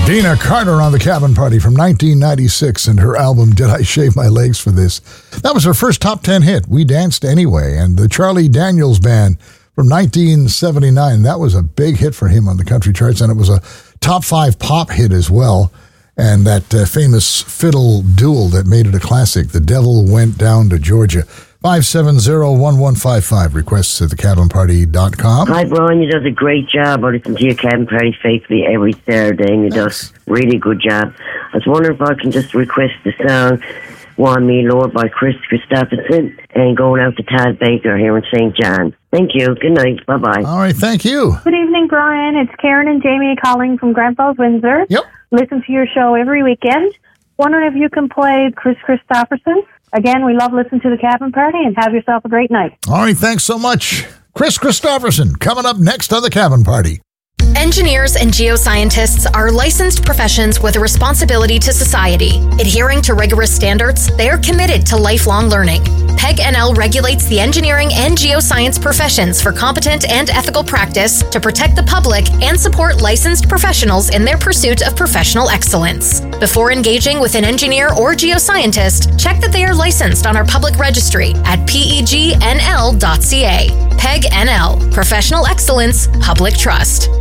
Dina Carter on the Cabin Party from 1996 and her album Did I Shave My Legs for This? That was her first top 10 hit, We Danced Anyway, and the Charlie Daniels Band from 1979. That was a big hit for him on the country charts, and it was a top 5 pop hit as well. And that famous fiddle duel that made it a classic, The Devil Went Down to Georgia. 570-1155, requests at thecabinparty.com. Hi, Brian. You does a great job. I listen to your Cabin Party faithfully every Saturday, and you does really good job. I was wondering if I can just request the song Want Me Lord by Chris Christopherson and going out to Todd Baker here in St. John. Thank you. Good night. Bye-bye. All right, thank you. Good evening, Brian. It's Karen and Jamie calling from Grand Falls, Windsor. Yep. Listen to your show every weekend. Wondering if you can play Chris Christopherson. Again, we love listening to the Cabin Party, and have yourself a great night. All right, thanks so much. Chris Christopherson coming up next on the Cabin Party. Engineers and geoscientists are licensed professions with a responsibility to society. Adhering to rigorous standards, they are committed to lifelong learning. PEG NL regulates the engineering and geoscience professions for competent and ethical practice to protect the public and support licensed professionals in their pursuit of professional excellence. Before engaging with an engineer or geoscientist, check that they are licensed on our public registry at pegnl.ca. PEG NL, Professional Excellence, Public Trust.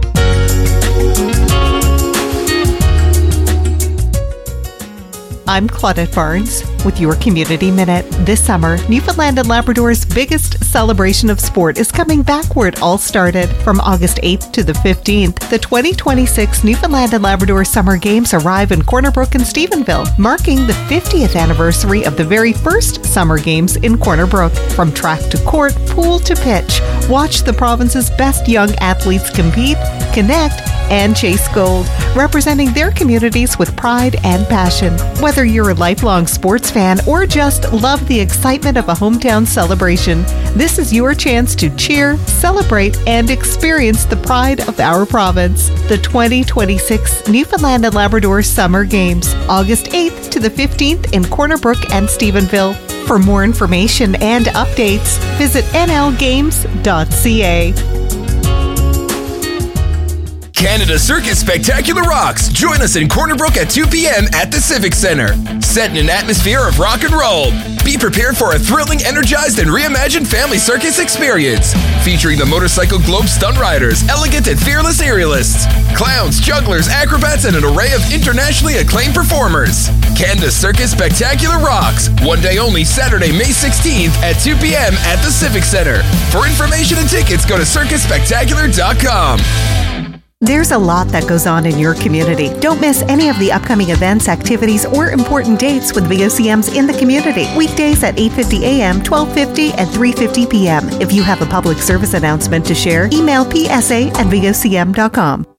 I'm Claudette Barnes with your Community Minute. This summer, Newfoundland and Labrador's biggest celebration of sport is coming back where it all started. From August 8th to the 15th, the 2026 Newfoundland and Labrador Summer Games arrive in Corner Brook and Stephenville, marking the 50th anniversary of the very first Summer Games in Corner Brook. From track to court, pool to pitch, watch the province's best young athletes compete, connect, and chase gold, representing their communities with pride and passion. Whether you're a lifelong sports fan or just love the excitement of a hometown celebration, this is your chance to cheer, celebrate, and experience the pride of our province. The 2026 Newfoundland and Labrador Summer Games, August 8th to the 15th in Corner Brook and Stephenville. For more information and updates, visit nlgames.ca. Canada Circus Spectacular Rocks. Join us in Corner Brook at 2 p.m. at the Civic Center. Set in an atmosphere of rock and roll. Be prepared for a thrilling, energized, and reimagined family circus experience. Featuring the Motorcycle Globe Stunt Riders, elegant and fearless aerialists, clowns, jugglers, acrobats, and an array of internationally acclaimed performers. Canada Circus Spectacular Rocks. One day only, Saturday, May 16th at 2 p.m. at the Civic Center. For information and tickets, go to circusspectacular.com. There's a lot that goes on in your community. Don't miss any of the upcoming events, activities, or important dates with VOCMs in the community. Weekdays at 8:50 a.m., 12:50, and 3:50 p.m. If you have a public service announcement to share, email psa@vocm.com.